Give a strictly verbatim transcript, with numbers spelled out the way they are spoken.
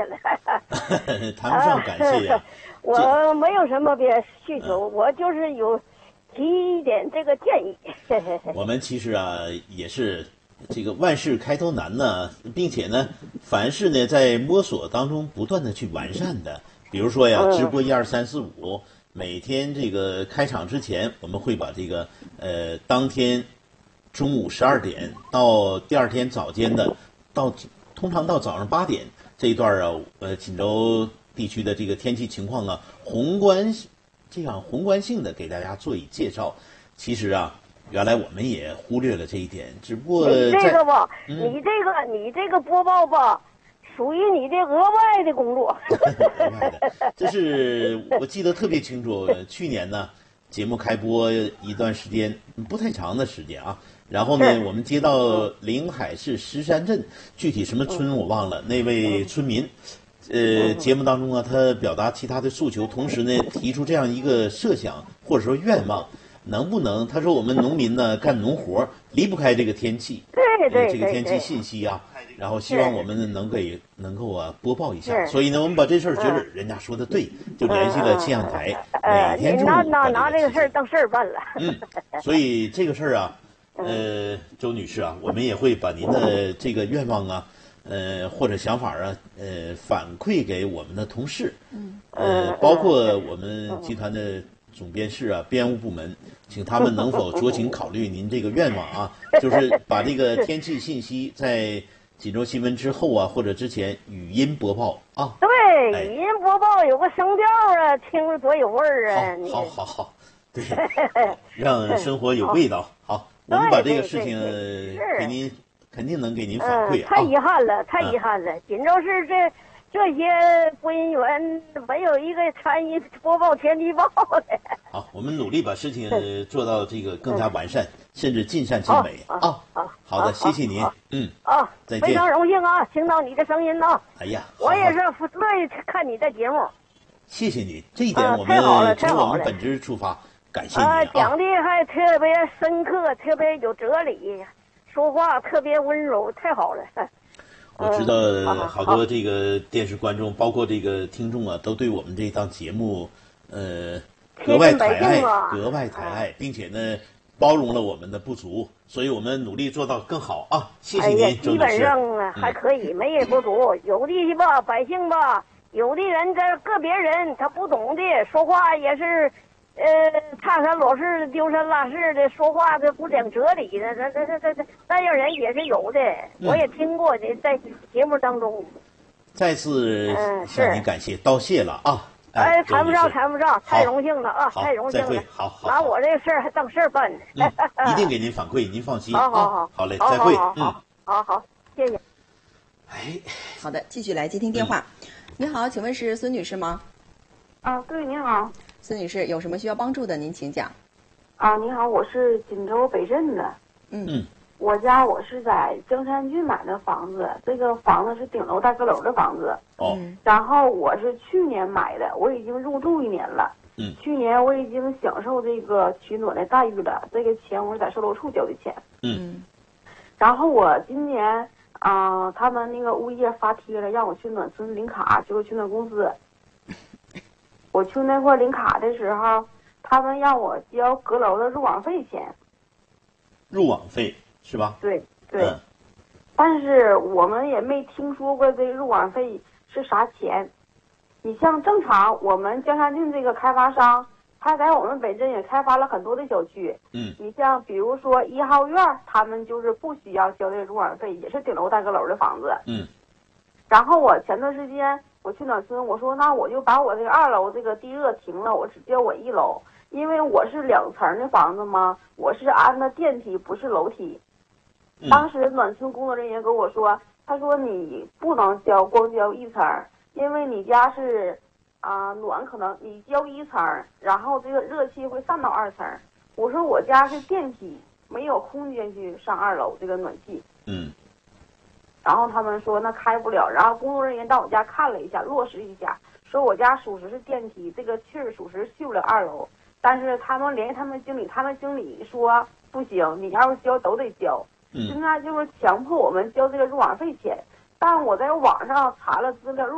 谢了。 谈不上感谢呀、啊。 我没有什么别需求，嗯、我就是有提一点这个建议。 我们其实啊也是这个万事开头难呢，并且呢，凡事呢在摸索当中不断的去完善的。比如说呀，直播一二三四五，每天这个开场之前，我们会把这个呃当天中午十二点到第二天早间的到通常到早上八点这一段啊，呃锦州地区的这个天气情况啊，宏观这样宏观性的给大家做以介绍。其实啊，原来我们也忽略了这一点，只不过你这个吧， 嗯、 你这个你这个播报吧，属于你的额外的工作。 额外的，这是我记得特别清楚。去年呢，节目开播一段时间，不太长的时间啊。然后呢，我们接到临海市石山镇，具体什么村我忘了，那位村民。呃，节目当中啊，他表达其他的诉求，同时呢，提出这样一个设想或者说愿望，能不能？他说我们农民呢干农活离不开这个天气， 对对、呃、 这个天气信息啊，然后希望我们能给能够啊播报一下。所以呢，我们把这事儿觉得人家说的对，就联系了气象台， 呃、 每天中午拿拿拿这个事儿当事儿办了。 嗯，所以这个事儿啊，呃，周女士啊，我们也会把您的这个愿望啊。呃，或者想法啊，呃，反馈给我们的同事， 嗯， 呃，包括我们集团的总编室啊、编务部门，请他们能否酌情考虑您这个愿望啊，就是把这个天气信息在锦州新闻之后啊，或者之前语音播报啊。 对， 哎、 语音播报有个声调啊，听着多有味儿啊！ 好，好，好，好，对，让生活有味道。好，我们把这个事情给您。肯定能给您反馈、 啊嗯。太遗憾了，太遗憾了！锦、嗯、州市这这些播音员没有一个参与播报天气报的。 好，我们努力把事情做到这个更加完善，嗯、甚至尽善尽美啊！ 好、哦， 好的，谢谢您。嗯啊， 再见。 非常荣幸啊，听到你的声音呢。 哎呀， 我也是乐意看你的节目。 谢谢你，这一点我们从我们本质出发，感谢你啊！讲的还特别深刻，特别有哲理。说话特别温柔，太好了。 我知道好多这个电视观众，包括这个听众啊，都对我们这档节目，呃，格外抬爱，格外抬爱，并且呢，包容了我们的不足，所以我们努力做到更好啊！谢谢您，周女士。 基本上啊还可以，没也不足。有的吧，百姓吧，有的人这个别人他不懂的，说话也是。呃，差三落四的，丢三落四的，说话的不讲哲理的，这这这这这那样人也是有的，嗯、我也听过的，在节目当中。 再次向您感谢，道谢了啊！ 哎，谈不上，谈不上，太荣幸了啊，太荣幸了。 好，好， 拿我这个事儿还当事儿办呢。 嗯，一定给您反馈，您放心。 好好好， 好嘞，再会。 嗯，好好，谢谢。 哎， 好的，继续来接听电话。你好，请问是孙女士吗？ 啊，对，你好。 孙女士，有什么需要帮助的，您请讲。 啊，你好，我是锦州北镇的。 嗯嗯。 我家我是在江山郡买的房子，这个房子是顶楼带阁楼的房子。 哦。 然后我是去年买的，我已经入住一年了。 嗯。 去年我已经享受这个取暖的待遇了，这个钱我是在售楼处交的钱。 嗯。 然后我今年啊、呃，他们那个物业发贴了，让我去暖村领卡，就是取暖公司。我去那块领卡的时候，他们让我交阁楼的入网费钱。 入网费是吧？ 对对、 嗯。 但是我们也没听说过这入网费是啥钱。你像正常我们江山郡这个开发商，他在我们北镇也开发了很多的小区。 嗯。 你像比如说一号院，他们就是不需要交这个入网费，也是顶楼带阁楼的房子。 嗯。 然后我前段时间。我去暖村，我说那我就把我这个二楼这个地热停了，我只交我一楼，因为我是两层的房子嘛，我是安的电梯，不是楼梯。 嗯、 当时暖村工作人员跟我说，他说你不能交光交一层，因为你家是啊、呃、暖，可能你交一层，然后这个热气会上到二层。我说我家是电梯，没有空间去上二楼这个暖气。 嗯。 然后他们说那开不了，然后工作人员到我家看了一下，落实一下，说我家属实是电梯，这个气儿属实去不了二楼。但是他们联系他们经理，他们经理说不行，你要是交都得交。 嗯。 现在就是强迫我们交这个入网费钱，但我在网上查了资料。